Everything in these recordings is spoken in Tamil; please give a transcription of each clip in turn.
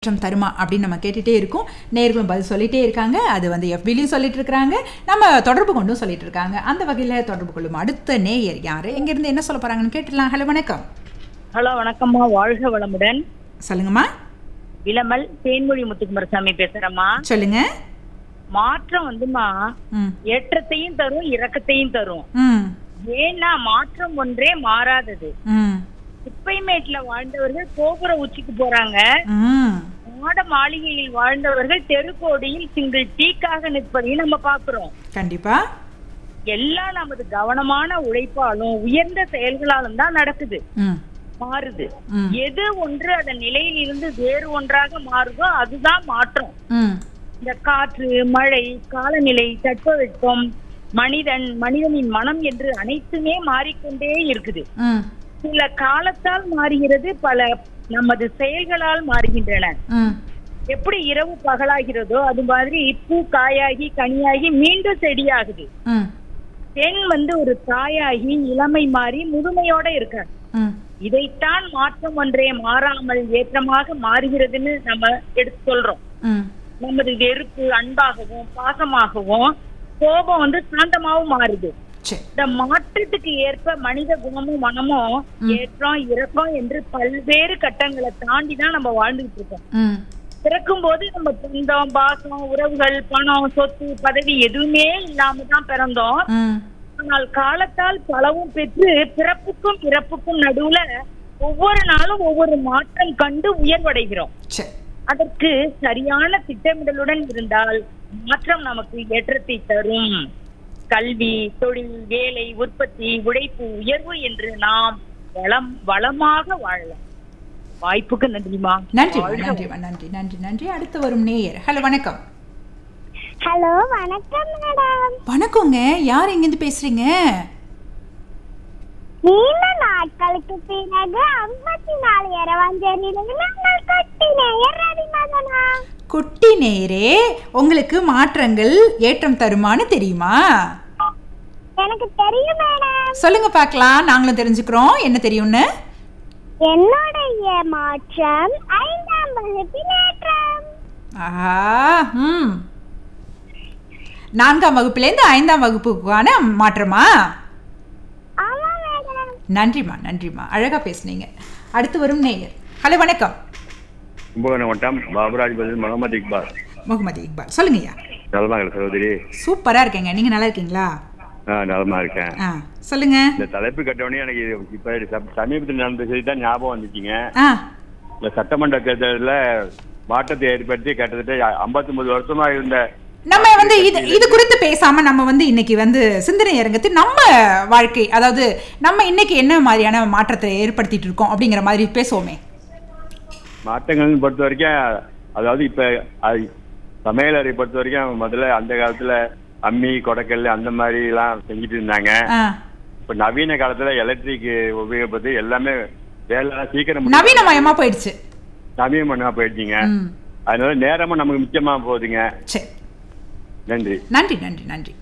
தருமா அப்படின்னு நம்ம கேட்டுகிட்டே இருக்கோம். நேயர்களும் பதில் சொல்லிகிட்டே இருக்காங்க. அது வந்து எஃபிலையும் சொல்லிட்டு இருக்கிறாங்க, நம்ம தொடர்பு கொண்டும் சொல்லிட்டு இருக்காங்க. அந்த வகையில் தொடர்பு கொள்ளும் அடுத்த நேயர் யார், எங்கேருந்து என்ன சொல்ல போகிறாங்கன்னு கேட்டுடலாம். ஹலோ வணக்கம். ஹலோ வணக்கம்மா, வாழ்க வளமுடன். சொல்லுங்கம்மா. விளமல் தேன்மொழி முத்துக்குமாரசாமி பேசுறேம்மா. சொல்லுங்க. மாற்றம் வந்துமா ஏற்றத்தையும் தரும் இறக்கத்தையும் தரும். ஏன்னா மாற்றம் ஒன்றே மாறாதது. குப்பைமேட்ல வாழ்ந்தவர்கள் கோபுர உச்சிக்கு போறாங்க, மாட மாளிகையில் வாழ்ந்தவர்கள் தெருக்கோடியில் சிங்கிள் டீக்காக நிற்பதையும் நம்ம பாக்குறோம். கண்டிப்பா எல்லாம் நமது கவனமான உழைப்பாலும் உயர்ந்த செயல்களாலும் தான் நடக்குது, மாறுது. எது ஒன்று அதன் நிலையில் இருந்து வேறு ஒன்றாக மாறுதோ அதுதான் மாற்றம். இந்த காற்று, மழை, காலநிலை, தட்பவெப்பம், மனிதனின் மனம் என்று அனைத்துமே மாறிக்கொண்டே இருக்குது. சில காலத்தால் மாறுகிறது, பல நமது செயல்களால் மாறுகின்றன. எப்படி இரவு பகலாகிறதோ அது மாதிரி பூ காயாகி கனியாகி மீண்டும் செடியாகுது. பெண் வந்து ஒரு தாயாகி இளமை மாறி முதுமையோட இருக்க. இதைத்தான் மாற்றம் ஒன்றே மாறாமல் ஏற்றமாக மாறுகிறதுன்னு நம்ம எடுத்து சொல்றோம். நமது வெறுப்பு அன்பாகவும் பாசமாகவும், கோபம் வந்து சாந்தமாகவும் மாறுது. இந்த மாற்றத்துக்கு ஏற்ப மனித குணமும் மனமும் ஏற்றம் இறக்கம் என்று பல்வேறு கட்டங்களை தாண்டிதான் நம்ம வாழ்ந்துகிட்டு இருக்கோம். பிறக்கும் போது நம்ம சொந்தம், பாசம், உறவுகள், பணம், சொத்து, பதவி எதுவுமே இல்லாம தான் பிறந்தோம். ஆனால் காலத்தால் பலவும் பெற்று பிறப்புக்கும் இறப்புக்கும் நடுவுல ஒவ்வொரு நாளும் ஒவ்வொரு மாற்றம் கண்டு உயர்வடைகிறோம். அதற்கு சரியான திட்டமிடலுடன் இருந்தால் மாற்றம் நமக்கு ஏற்றத்தை தரும். கல்வி, தொழில், வேலை, உற்பத்தி, உழைப்பு, உயர்வு என்று நாம் வளமாக வாழலாம். வாய்ப்புக்கு நன்றிமா. நன்றி நன்றி நன்றி நன்றி நன்றி. அடுத்து வரும் நேயர். ஹலோ வணக்கம். ஹலோ வணக்கம் மேடம். வணக்கங்க. யார் எங்கிருந்து பேசுறீங்க? நீண்ட நாட்களுக்கு பிறகு 54 இரவாஞ்சேரியிலிருந்து நாங்கள் குட்டி நேயர் ரவிமதனா. குட்டி நேயரே, உங்களுக்கு மாற்றங்கள் ஏற்றம் தருமான்னு தெரியுமா? எனக்கு தெரியும் மேடம். சொல்லுங்க பார்க்கலாம், நாங்களும் தெரிஞ்சுக்கிறோம் என்ன தெரியும்னு. என்னுடைய மாற்றம் 5ஆம் வகுப்பில் ஏற்றம். ஆஹா, 4ஆம் வகுப்புலேருந்து 5ஆம் வகுப்புக்கான மாற்றமா? ஆமா மேடம். நன்றிம்மா நன்றிம்மா, அழகா பேசுனீங்க. அடுத்து வரும் நேயர். ஹலோ வணக்கம். பாபுராஜ் பதில் முகமது இக்பால். முகமது இக்பால், சொல்லுங்கய்யா. நலமா இருக்கேன் சகோதரி. சூப்பரா இருக்கேங்க, நீங்க நல்லா இருக்கீங்களா? நலமா இருக்கேன். சொல்லுங்க. இந்த தலைப்பு கட்டவனே எனக்கு இப்ப சமீபத்தில் நடந்த செய்தி தான் ஞாபகம் வந்துச்சுங்க. இந்த சட்டமன்ற தேர்தலில் மாற்றத்தை ஏற்படுத்தி கிட்டத்தட்ட 59 வருஷமா இருந்த நம்ம வந்து இது குறித்து பேசாம நம்ம வந்து இன்னைக்கு வந்து சிந்தனை அரங்கத்து நம்ம வாழ்க்கை, அதாவது நம்ம இன்னைக்கு என்ன மாதிரியான மாற்றத்தை ஏற்படுத்திட்டு இருக்கோம் அப்படிங்கிற மாதிரி பேசுவோமே. மாற்றங்கள் பொறுத்த வரைக்கும், அதாவது இப்ப சமையலறை பொறுத்த வரைக்கும் முதல்ல அந்த காலத்துல அம்மி, கொடைக்கல் அந்த மாதிரி எல்லாம் செஞ்சுட்டு இருந்தாங்க. இப்ப நவீன காலத்துல எலக்ட்ரிக் உபயோகப்படுத்தி எல்லாமே வேலை சீக்கிரம் நவீனமயமா போயிடுச்சு. நவீனமயமா போயிடுச்சுங்க. அதனால நேரமும் நமக்கு முக்கியமா போகுதுங்க. நன்றி நன்றி நன்றி நன்றி.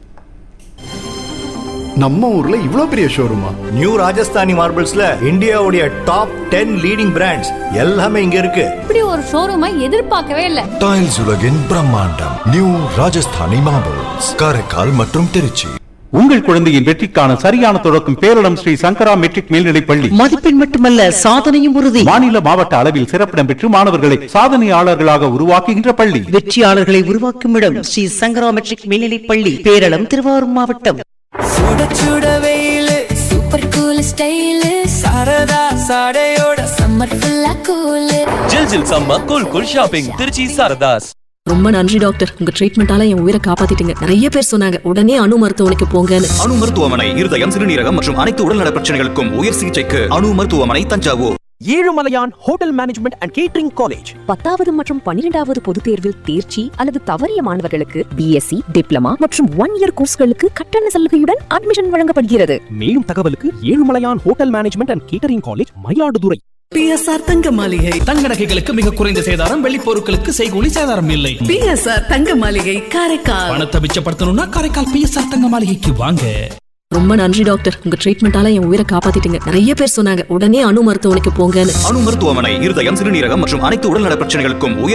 நம்ம ஊர்ல இவ்ளோ பெரிய ஷோரூமா? நியூ ராஜஸ்தானி மார்பிள்ஸ்ல இந்தியாவுடைய டாப் 10 லீடிங் பிராண்ட்ஸ் எல்லாமே இங்க இருக்கு. இப்படி ஒரு ஷோரூமை எதிர்பார்க்கவே இல்ல. டைல்ஸ் உலகின் பிரம்மாண்டம் நியூ ராஜஸ்தானி மார்பிள்ஸ், காரைக்கால் மற்றும் திருச்சி. உங்கள் குழந்தையின் வெற்றிக்கான சரியான தொடக்கம் பேரிடம் ஸ்ரீ சங்கரா மெட்ரிக் மேல்நிலைப் பள்ளி. மதிப்பெண் மட்டுமல்ல, சாதனையும் உறுதி. மாநில மாவட்ட அளவில் சிறப்பிடம் பெற்று மாணவர்களை சாதனையாளர்களாக உருவாக்குகின்ற பள்ளி. வெற்றியாளர்களை உருவாக்கும் இடம் ஸ்ரீ சங்கரா மெட்ரிக் மேல்நிலைப் பள்ளி, பேரளம், திருவாரூர் மாவட்டம். சுட சுட வெயிலு, சூப்பர் கூல் ஸ்டைலு, சரதா சாடையோட சம்மர் ஃபுல்லா கூலு. ஜில் ஜில் summer cool cool shopping Trichy Saradhas. ரொம்ப நன்றி டாக்டர், உங்க ட்ரீட்மெண்டால என் உயிரை காப்பாத்திட்டீங்க. நிறைய பேர் சொன்னாங்க உடனே அணு மருத்துவமனைக்கு போங்கன்னு. அணு மருத்துவமனை இருதயம், சிறுநீரகம் மற்றும் அனைத்து உடல்நல பிரச்சனைகளுக்கும் உயர் சிகிச்சைக்கு அணு மருத்துவமனை, Thanjavur. Ezhumalaiyan hotel management and catering college. 10வது மற்றும் 12வது பொதுத் தேர்வில் தேர்ச்சி அல்லது தவறிய மாணவர்களுக்கு BSc, டிப்ளமா மற்றும் 1 இயர் கோர்ஸ்களுக்கு கட்டண சலுகையுடன் அட்மிஷன் வழங்கப்படுகிறது. மேலும் தகவலுக்கு Ezhumalaiyan hotel management and catering college, Mayiladuthurai. PSR தங்க மாளிகை. தங்க நகைகளுக்கு மிக குறைந்த சேதாரம், வெள்ளி பொருட்களுக்கு செய்கூலி சேதாரம் இல்லை. PSR தங்க மாளிகை, காரைக்கால். பணத்தை மிச்சப்படுத்தணும்னா காரைக்கால் PSR தங்க மாளிகைக்கு வாங்க. ரொம்ப நன்றி டாக்டர், உங்க ட்ரீட்மெண்டால என் உயிரை காப்பாத்திட்டீங்க. நிறைய பேர் சொன்னாங்க உடனே அணு மருத்துவமனைக்கு போங்கன்னு. அணு மருத்துவமனை இருதயம், சிறுநீரகம் மற்றும் அனைத்து உடல்நல பிரச்சனைகளுக்கும் உயர்